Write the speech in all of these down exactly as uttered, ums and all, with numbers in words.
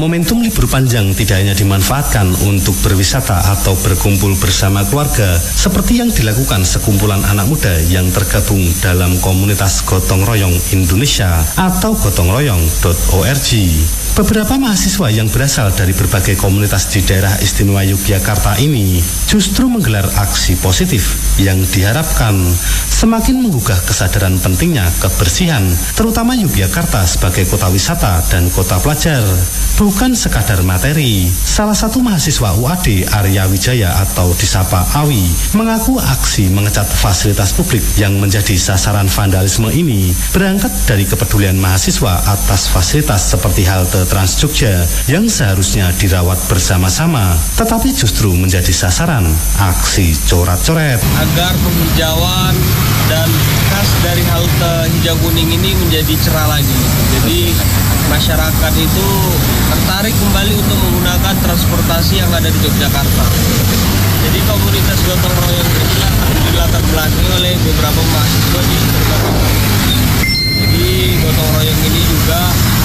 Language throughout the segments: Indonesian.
Momentum libur panjang tidak hanya dimanfaatkan untuk berwisata atau berkumpul bersama keluarga, seperti yang dilakukan sekumpulan anak muda yang tergabung dalam komunitas Gotong Royong Indonesia atau gotong royong dot org. Beberapa mahasiswa yang berasal dari berbagai komunitas di daerah istimewa Yogyakarta ini justru menggelar aksi positif yang diharapkan semakin menggugah kesadaran pentingnya kebersihan, terutama Yogyakarta sebagai kota wisata dan kota pelajar, bukan sekadar materi. Salah satu mahasiswa U A D Arya Wijaya atau disapa Awi mengaku aksi mengecat fasilitas publik yang menjadi sasaran vandalisme ini berangkat dari kepedulian mahasiswa atas fasilitas seperti halte Trans Jogja yang seharusnya dirawat bersama-sama, tetapi justru menjadi sasaran aksi coret-coret. Agar penghijauan dan khas dari halte hijau kuning ini menjadi cerah lagi. Jadi masyarakat itu tertarik kembali untuk menggunakan transportasi yang ada di Yogyakarta. Jadi komunitas gotong royong ini dilatar belakangi oleh beberapa mahasiswa di Yogyakarta. Jadi gotong royong ini juga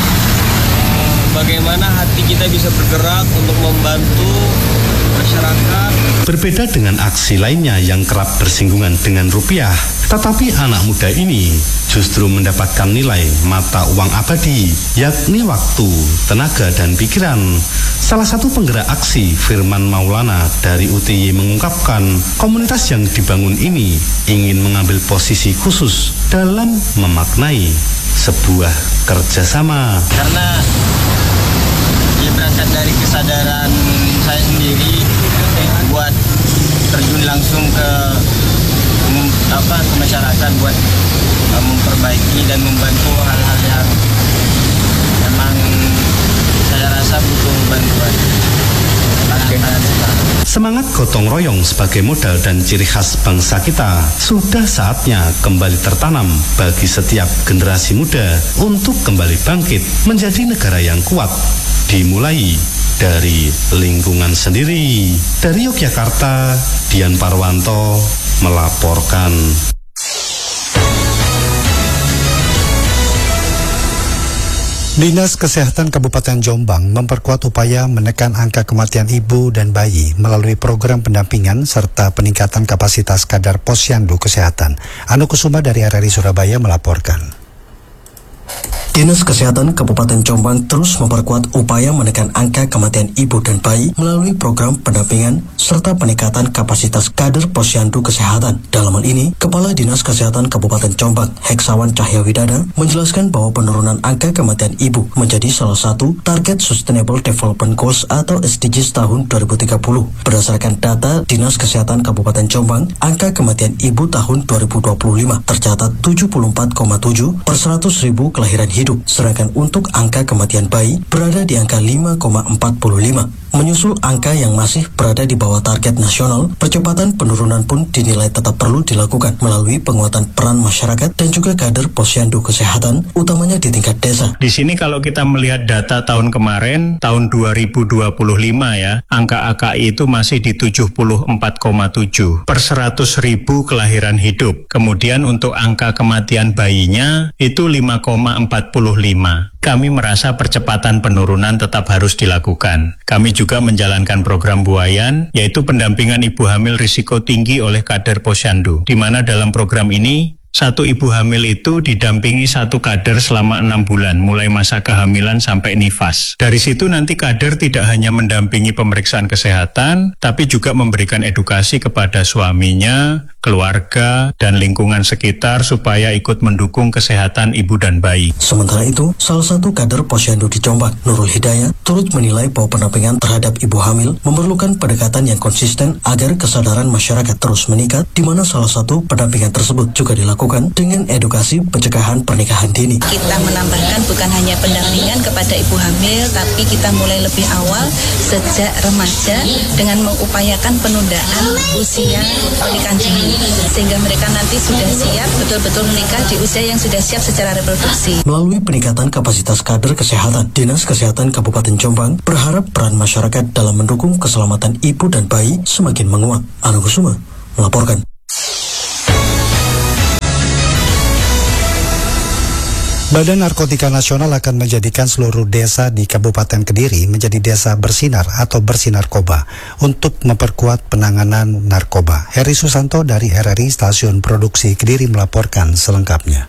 bagaimana hati kita bisa bergerak untuk membantu masyarakat. Berbeda dengan aksi lainnya yang kerap bersinggungan dengan rupiah, tetapi anak muda ini justru mendapatkan nilai mata uang abadi, yakni waktu, tenaga, dan pikiran. Salah satu penggerak aksi, Firman Maulana dari U T Y, mengungkapkan komunitas yang dibangun ini ingin mengambil posisi khusus dalam memaknai sebuah kerjasama. Karena dia berangkat dari kesadaran saya sendiri buat terjun langsung ke apa ke masyarakat buat uh, memperbaiki dan membantu hal-hal yang memang saya rasa butuh bantuan. Semangat gotong royong sebagai modal dan ciri khas bangsa kita sudah saatnya kembali tertanam bagi setiap generasi muda untuk kembali bangkit menjadi negara yang kuat, dimulai dari lingkungan sendiri. Dari Yogyakarta, Dian Parwanto melaporkan. Dinas Kesehatan Kabupaten Jombang memperkuat upaya menekan angka kematian ibu dan bayi melalui program pendampingan serta peningkatan kapasitas kadar posyandu kesehatan. Anu Kusuma dari R R I Surabaya melaporkan. Dinas Kesehatan Kabupaten Jombang terus memperkuat upaya menekan angka kematian ibu dan bayi melalui program pendampingan serta peningkatan kapasitas kader posyandu kesehatan. Dalam hal ini, Kepala Dinas Kesehatan Kabupaten Jombang, Heksawan Cahyawidana, menjelaskan bahwa penurunan angka kematian ibu menjadi salah satu target Sustainable Development Goals atau S D Gs tahun dua ribu tiga puluh. Berdasarkan data Dinas Kesehatan Kabupaten Jombang, angka kematian ibu tahun dua ribu dua puluh lima tercatat tujuh puluh empat koma tujuh per seratus ribu kelahiran hidup, sedangkan untuk angka kematian bayi berada di angka lima koma empat puluh lima. Menyusul angka yang masih berada di bawah target nasional, percepatan penurunan pun dinilai tetap perlu dilakukan melalui penguatan peran masyarakat dan juga kader posyandu kesehatan, utamanya di tingkat desa. Di sini kalau kita melihat data tahun kemarin, tahun dua ribu dua puluh lima ya, angka A K I itu masih di tujuh puluh empat koma tujuh per seratus ribu kelahiran hidup. Kemudian untuk angka kematian bayinya itu lima koma empat puluh lima. Kami merasa percepatan penurunan tetap harus dilakukan. Kami juga menjalankan program Buayan, yaitu pendampingan ibu hamil risiko tinggi oleh kader posyandu, di mana dalam program ini satu ibu hamil itu didampingi satu kader selama enam bulan, mulai masa kehamilan sampai nifas. Dari situ nanti kader tidak hanya mendampingi pemeriksaan kesehatan, tapi juga memberikan edukasi kepada suaminya, keluarga, dan lingkungan sekitar supaya ikut mendukung kesehatan ibu dan bayi. Sementara itu, salah satu kader posyandu di Jombang, Nurul Hidayat, turut menilai bahwa pendampingan terhadap ibu hamil memerlukan pendekatan yang konsisten agar kesadaran masyarakat terus meningkat, di mana salah satu pendampingan tersebut juga dilakukan dengan edukasi pencegahan pernikahan dini. Kita menambahkan bukan hanya pendampingan kepada ibu hamil, tapi kita mulai lebih awal sejak remaja dengan mengupayakan penundaan usia pernikahan dini, sehingga mereka nanti sudah siap betul-betul menikah di usia yang sudah siap secara reproduksi. Melalui peningkatan kapasitas kader kesehatan, Dinas Kesehatan Kabupaten Jombang berharap peran masyarakat dalam mendukung keselamatan ibu dan bayi semakin menguat. Anu Kusuma melaporkan. Badan Narkotika Nasional akan menjadikan seluruh desa di Kabupaten Kediri menjadi desa bersinar atau bersinarkoba untuk memperkuat penanganan narkoba. Heri Susanto dari R R I Stasiun Produksi Kediri melaporkan selengkapnya.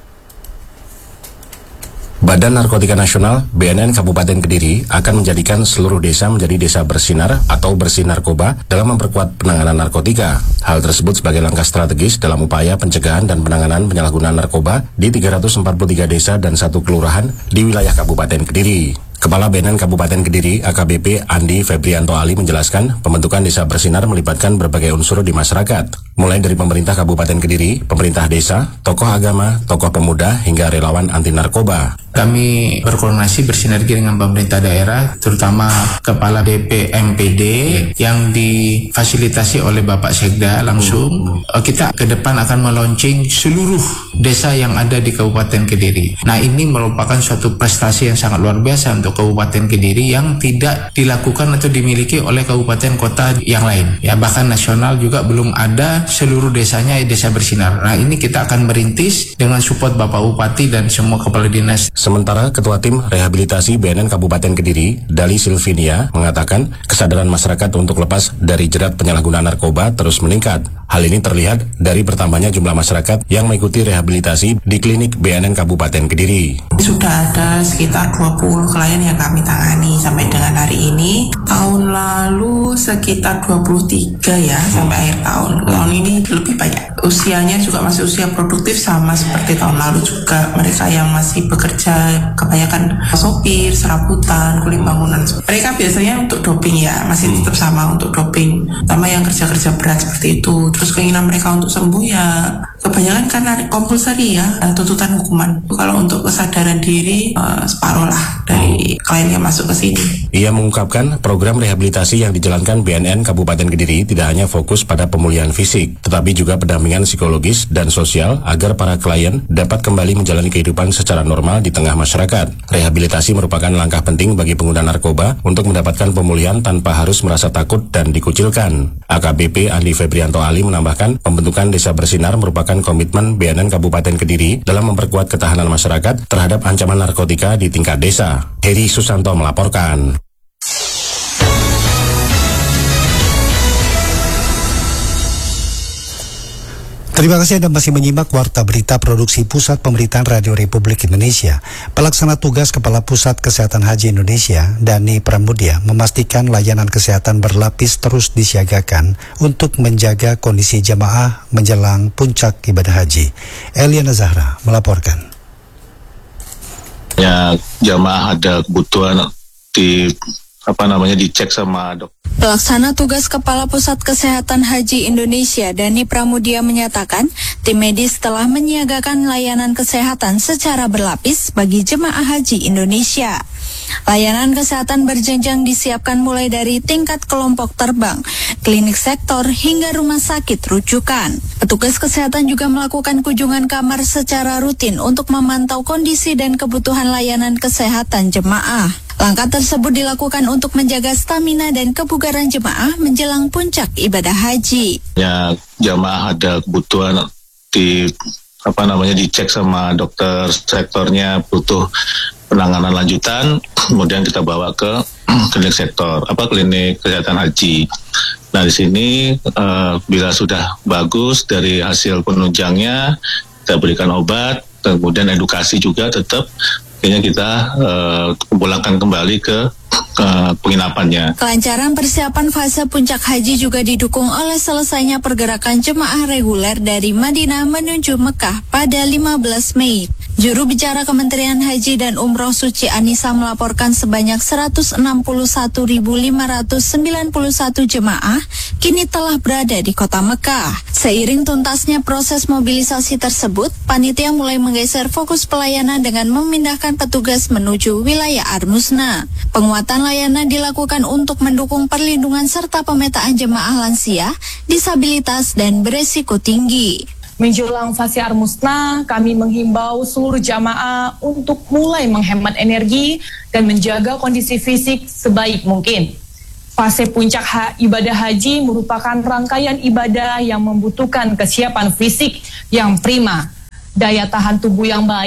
Badan Narkotika Nasional B N N Kabupaten Kediri akan menjadikan seluruh desa menjadi desa bersinar atau bersinarkoba dalam memperkuat penanganan narkotika. Hal tersebut sebagai langkah strategis dalam upaya pencegahan dan penanganan penyalahgunaan narkoba di tiga ratus empat puluh tiga desa dan satu kelurahan di wilayah Kabupaten Kediri. Kepala B N N Kabupaten Kediri A K B P Andi Febrianto Ali menjelaskan pembentukan desa bersinar melibatkan berbagai unsur di masyarakat, mulai dari pemerintah Kabupaten Kediri, pemerintah desa, tokoh agama, tokoh pemuda, hingga relawan anti narkoba. Kami berkoordinasi bersinergi dengan pemerintah daerah, terutama Kepala B P M P D yang difasilitasi oleh Bapak Sekda langsung. Kita ke depan akan meluncing seluruh desa yang ada di Kabupaten Kediri. Nah, ini merupakan suatu prestasi yang sangat luar biasa untuk Kabupaten Kediri yang tidak dilakukan atau dimiliki oleh kabupaten kota yang lain. Ya, bahkan nasional juga belum ada seluruh desanya desa bersinar. Nah, ini kita akan merintis dengan support Bapak Bupati dan semua kepala dinas. Sementara Ketua Tim Rehabilitasi B N N Kabupaten Kediri, Dali Silvinia, mengatakan kesadaran masyarakat untuk lepas dari jerat penyalahgunaan narkoba terus meningkat. Hal ini terlihat dari bertambahnya jumlah masyarakat yang mengikuti rehabilitasi di klinik B N N Kabupaten Kediri. Sudah ada sekitar dua puluh klien yang kami tangani sampai dengan hari ini. Tahun lalu sekitar dua puluh tiga ya sampai akhir tahun. Tahun ini lebih banyak. Usianya juga masih usia produktif sama seperti tahun lalu juga. Mereka yang masih bekerja kebanyakan sopir, serabutan, kulit bangunan. Mereka biasanya untuk doping ya, masih tetap sama untuk doping. Sama yang kerja-kerja berat seperti itu. Terus keinginan mereka untuk sembuh ya kebanyakan karena kompulsori ya, tuntutan hukuman. Kalau untuk kesadaran diri uh, separuh lah dari klien yang masuk ke sini. Ia mengungkapkan program rehabilitasi yang dijalankan B N N Kabupaten Kediri tidak hanya fokus pada pemulihan fisik, tetapi juga pendampingan psikologis dan sosial agar para klien dapat kembali menjalani kehidupan secara normal di tengah masyarakat. Rehabilitasi merupakan langkah penting bagi pengguna narkoba untuk mendapatkan pemulihan tanpa harus merasa takut dan dikucilkan. A K B P Andi Febrianto Ali menambahkan pembentukan desa bersinar merupakan komitmen B N N Kabupaten Kediri dalam memperkuat ketahanan masyarakat terhadap ancaman narkotika di tingkat desa. Heri Susanto melaporkan. Terima kasih Anda masih menyimak Warta Berita Produksi Pusat Pemberitaan Radio Republik Indonesia. Pelaksana tugas Kepala Pusat Kesehatan Haji Indonesia, Dani Pramudia, memastikan layanan kesehatan berlapis terus disiagakan untuk menjaga kondisi jamaah menjelang puncak ibadah haji. Eliana Zahra melaporkan. Ya, jamaah ada kebutuhan di apa namanya dicek sama dok. Pelaksana tugas Kepala Pusat Kesehatan Haji Indonesia, Dani Pramudia, menyatakan tim medis telah menyiagakan layanan kesehatan secara berlapis bagi jemaah haji Indonesia. Layanan kesehatan berjenjang disiapkan mulai dari tingkat kelompok terbang, klinik sektor, hingga rumah sakit rujukan. Petugas kesehatan juga melakukan kunjungan kamar secara rutin untuk memantau kondisi dan kebutuhan layanan kesehatan jemaah. Langkah tersebut dilakukan untuk menjaga stamina dan kebugaran jemaah menjelang puncak ibadah haji. Ya, jemaah ada kebutuhan di apa namanya dicek sama dokter sektornya, butuh penanganan lanjutan, kemudian kita bawa ke klinik sektor, apa klinik kesehatan haji. Nah, di sini uh, bila sudah bagus dari hasil penunjangnya, kita berikan obat, kemudian edukasi juga tetap. Akhirnya kita uh, pulangkan kembali ke uh, penginapannya. Kelancaran persiapan fase puncak haji juga didukung oleh selesainya pergerakan jemaah reguler dari Madinah menuju Mekah pada lima belas Mei. Juru bicara Kementerian Haji dan Umroh Suci Anissa melaporkan sebanyak seratus enam puluh satu ribu lima ratus sembilan puluh satu jemaah kini telah berada di kota Mekah. Seiring tuntasnya proses mobilisasi tersebut, panitia mulai menggeser fokus pelayanan dengan memindahkan petugas menuju wilayah Armusna. Penguatan layanan dilakukan untuk mendukung perlindungan serta pemetaan jemaah lansia, disabilitas, dan beresiko tinggi. Menjelang fase Armusna, kami menghimbau seluruh jamaah untuk mulai menghemat energi dan menjaga kondisi fisik sebaik mungkin. Fase puncak ha- ibadah haji merupakan rangkaian ibadah yang membutuhkan kesiapan fisik yang prima, daya tahan tubuh yang baik,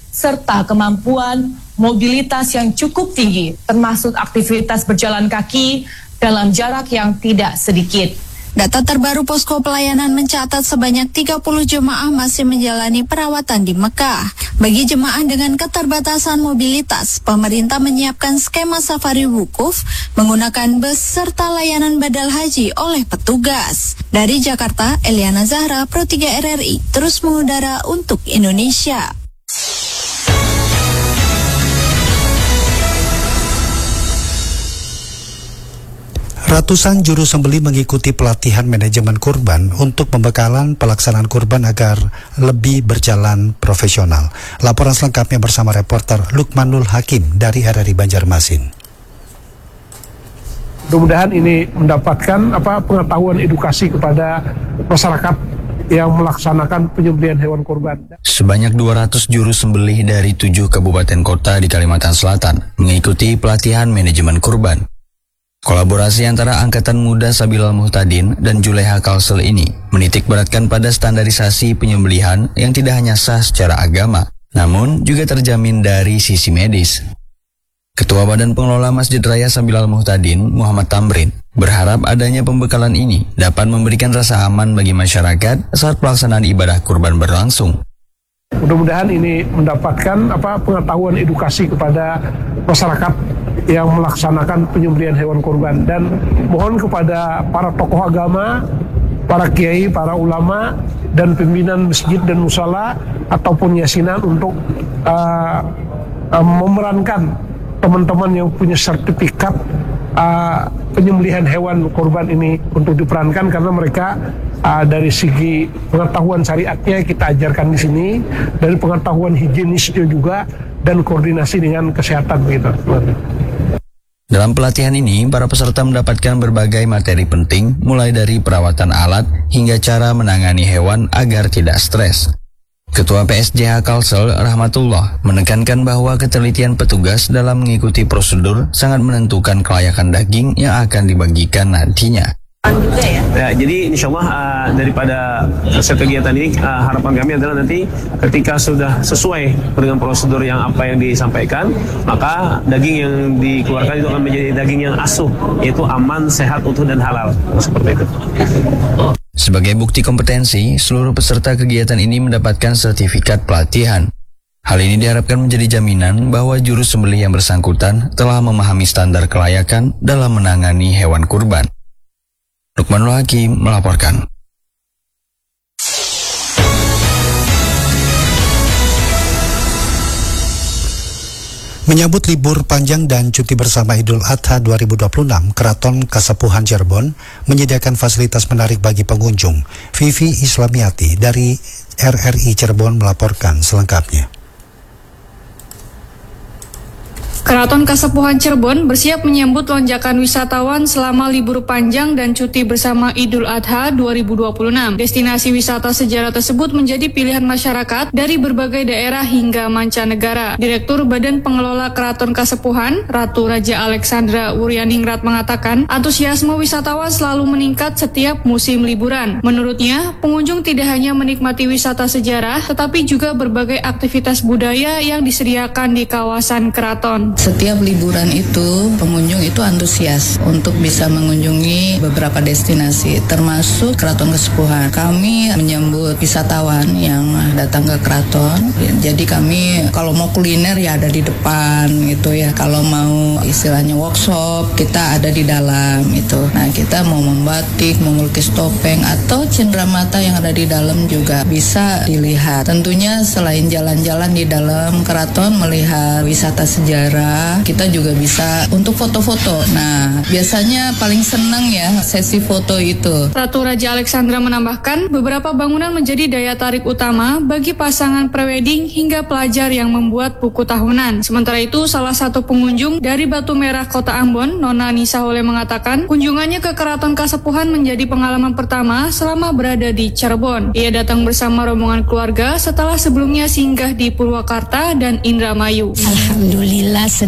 serta kemampuan mobilitas yang cukup tinggi, termasuk aktivitas berjalan kaki dalam jarak yang tidak sedikit. Data terbaru posko pelayanan mencatat sebanyak tiga puluh jemaah masih menjalani perawatan di Mekah. Bagi jemaah dengan keterbatasan mobilitas, pemerintah menyiapkan skema safari wukuf menggunakan bus serta layanan badal haji oleh petugas. Dari Jakarta, Eliana Zahra, Pro tiga R R I, terus mengudara untuk Indonesia. Ratusan juru sembelih mengikuti pelatihan manajemen kurban untuk pembekalan pelaksanaan kurban agar lebih berjalan profesional. Laporan selengkapnya bersama reporter Lukmanul Hakim dari R R I Banjarmasin. Mudah-mudahan ini mendapatkan apa pengetahuan edukasi kepada masyarakat yang melaksanakan penyembelihan hewan kurban. Sebanyak dua ratus juru sembelih dari tujuh kabupaten kota di Kalimantan Selatan mengikuti pelatihan manajemen kurban. Kolaborasi antara Angkatan Muda Sabilal Muhtadin dan Juleha Kalsel ini menitik beratkan pada standarisasi penyembelihan yang tidak hanya sah secara agama, namun juga terjamin dari sisi medis. Ketua Badan Pengelola Masjid Raya Sabilal Muhtadin, Muhammad Tamrin, berharap adanya pembekalan ini dapat memberikan rasa aman bagi masyarakat saat pelaksanaan ibadah kurban berlangsung. Mudah-mudahan ini mendapatkan apa pengetahuan edukasi kepada masyarakat yang melaksanakan penyembelihan hewan kurban, dan mohon kepada para tokoh agama, para kiai, para ulama, dan pimpinan masjid dan musala ataupun yasinan untuk uh, uh, memerankan teman-teman yang punya sertifikat uh, penyembelihan hewan kurban ini untuk diperankan, karena mereka uh, dari segi pengetahuan syariatnya kita ajarkan di sini, dari pengetahuan higienisnya juga, dan koordinasi dengan kesehatan begitu. Dalam pelatihan ini, para peserta mendapatkan berbagai materi penting, mulai dari perawatan alat hingga cara menangani hewan agar tidak stres. Ketua P S J H Kalsel, Rahmatullah, menekankan bahwa ketelitian petugas dalam mengikuti prosedur sangat menentukan kelayakan daging yang akan dibagikan nantinya. Juga ya? Ya, jadi insya Allah uh, daripada satu kegiatan ini uh, harapan kami adalah nanti ketika sudah sesuai dengan prosedur yang apa yang disampaikan, maka daging yang dikeluarkan itu akan menjadi daging yang asuh, yaitu aman, sehat, utuh, dan halal. Seperti itu. Sebagai bukti kompetensi, seluruh peserta kegiatan ini mendapatkan sertifikat pelatihan. Hal ini diharapkan menjadi jaminan bahwa juru sembelih yang bersangkutan telah memahami standar kelayakan dalam menangani hewan kurban. Lukmanul Hakim melaporkan. Menyambut libur panjang dan cuti bersama Idul Adha dua ribu dua puluh enam, Keraton Kasepuhan Cirebon menyediakan fasilitas menarik bagi pengunjung. Vivi Islamiati dari R R I Cirebon melaporkan selengkapnya. Keraton Kasepuhan Cirebon bersiap menyambut lonjakan wisatawan selama libur panjang dan cuti bersama Idul Adha dua ribu dua puluh enam. Destinasi wisata sejarah tersebut menjadi pilihan masyarakat dari berbagai daerah hingga mancanegara. Direktur Badan Pengelola Keraton Kasepuhan, Ratu Raja Alexandra Wuryaningrat mengatakan, antusiasme wisatawan selalu meningkat setiap musim liburan. Menurutnya, pengunjung tidak hanya menikmati wisata sejarah, tetapi juga berbagai aktivitas budaya yang disediakan di kawasan keraton. Setiap liburan itu, pengunjung itu antusias untuk bisa mengunjungi beberapa destinasi, termasuk Keraton Kasepuhan. Kami menyambut wisatawan yang datang ke keraton. Jadi kami kalau mau kuliner ya ada di depan gitu ya. Kalau mau istilahnya workshop, kita ada di dalam itu. Nah, kita mau membatik, mau melukis topeng atau cenderamata yang ada di dalam juga bisa dilihat. Tentunya selain jalan-jalan di dalam keraton melihat wisata sejarah, kita juga bisa untuk foto-foto. Nah, biasanya paling senang ya sesi foto itu. Ratu Raja Alexandra menambahkan, beberapa bangunan menjadi daya tarik utama bagi pasangan prewedding hingga pelajar yang membuat buku tahunan. Sementara itu, salah satu pengunjung dari Batu Merah, Kota Ambon, Nona Nisa Hole mengatakan, kunjungannya ke Keraton Kasepuhan menjadi pengalaman pertama selama berada di Cirebon. Ia datang bersama rombongan keluarga setelah sebelumnya singgah di Purwakarta dan Indramayu. Alhamdulillah senang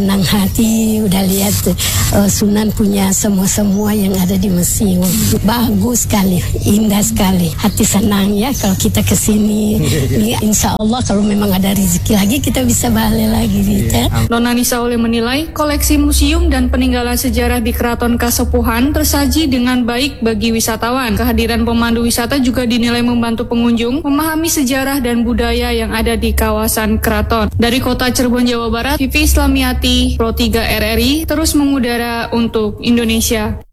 senang hati udah lihat uh, Sunan punya semua-semua yang ada di museum. Bagus sekali, indah sekali. Hati senang ya kalau kita ke sini. Insya Allah kalau memang ada rezeki lagi kita bisa balik lagi gitu. Nona Nisa Oleh menilai koleksi museum dan peninggalan sejarah di Keraton Kasepuhan tersaji dengan baik bagi wisatawan. Kehadiran pemandu wisata juga dinilai membantu pengunjung memahami sejarah dan budaya yang ada di kawasan keraton. Dari kota Cirebon, Jawa Barat, Vivi Islamiati, Pro tiga R R I, terus mengudara untuk Indonesia.